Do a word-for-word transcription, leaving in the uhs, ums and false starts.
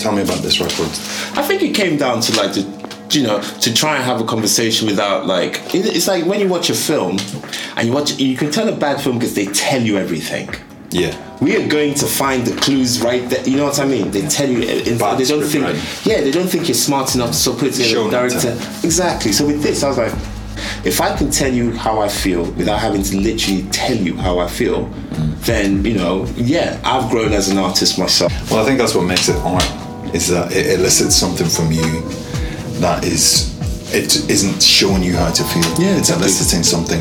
Tell me about this record. I think it came down to like the, you know, to try and have a conversation without like, it's like when you watch a film and you watch, you can tell a bad film because they tell you everything. Yeah. We are going to find the clues right there. You know what I mean? They tell you. In, Bad they don't script, think. right? Yeah, they don't think you're smart enough to so put it together. Show Director. Exactly. So with this, I was like, if I can tell you how I feel without having to literally tell you how I feel, mm. then you know, yeah, I've grown as an artist myself. Well, I think that's what makes it art. Is that it elicits something from you that is. It isn't showing you how to feel. Yeah, it's exactly. eliciting something